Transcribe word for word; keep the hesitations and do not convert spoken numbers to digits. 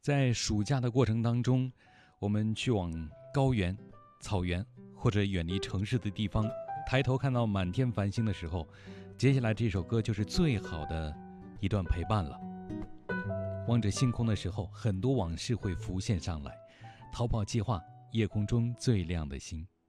在暑假的过程当中，我们去往高原、草原或者远离城市的地方，抬头看到满天繁星的时候，接下来这首歌就是最好的一段陪伴了。望着星空的时候，很多往事会浮现上来。逃跑计划，夜空中最亮的星。